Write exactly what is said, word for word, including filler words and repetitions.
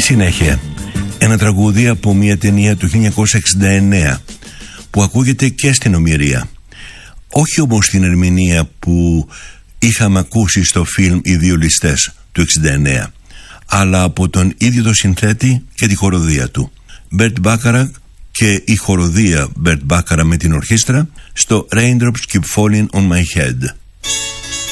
συνέχεια ένα τραγούδι από μια ταινία του χίλια εννιακόσια εξήντα εννέα που ακούγεται και στην ομηρία, όχι όμως την ερμηνεία που είχαμε ακούσει στο φιλμ «Οι δύο ληστές» του εξήντα εννέα, αλλά από τον ίδιο το συνθέτη και τη χοροδία του, Burt Bacharach, και η χοροδία Burt Bacharach με την ορχήστρα στο Raindrops Keep Falling on My Head.